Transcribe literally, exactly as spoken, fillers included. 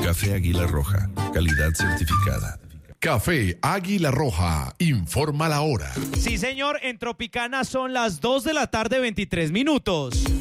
Café Águila Roja, calidad certificada. Café Águila Roja, informa la hora. Sí, señor, en Tropicana son las dos de la tarde, veintitrés minutos.